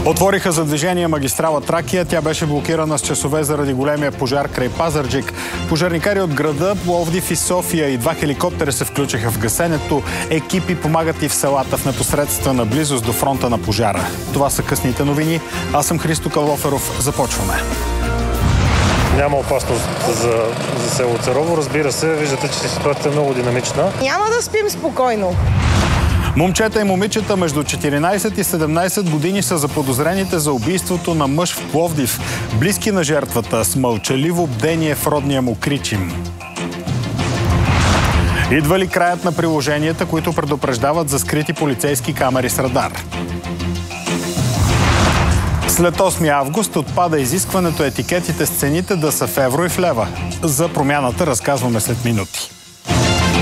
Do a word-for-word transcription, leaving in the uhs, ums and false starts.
Отвориха за движение магистрала Тракия. Тя беше блокирана с часове заради големия пожар край Пазарджик. Пожарникари от града, Пловдив и София и два хеликоптера се включиха в гасенето. Екипи помагат и в селата в непосредствена близост до фронта на пожара. Това са късните новини. Аз съм Христо Калоферов. Започваме. Няма опасност за, за село Царово. Разбира се, виждате, че ситуацията е много динамична. Няма да спим спокойно. Момчета и момичета между четиринайсет и седемнайсет години са заподозрените за убийството на мъж в Пловдив. Близки на жертвата с мълчаливо бдение в родния му Кричим. Идва ли краят на приложенията, които предупреждават за скрити полицейски камери с радар? След осми август отпада изискването етикетите с цените да са в евро и в лева. За промяната разказваме след минути.